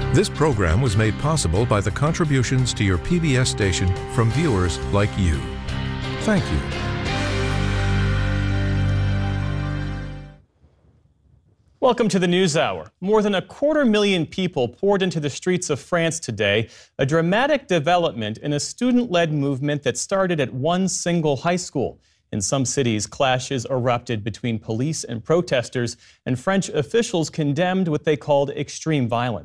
This program was made possible by the contributions to your PBS station from viewers like you. Thank you. Welcome to the NewsHour. More than 250,000 people poured into the streets of France today, a dramatic development in a student-led movement that started at one single high school. In some cities, clashes erupted between police and protesters, and French officials condemned what they called extreme violence.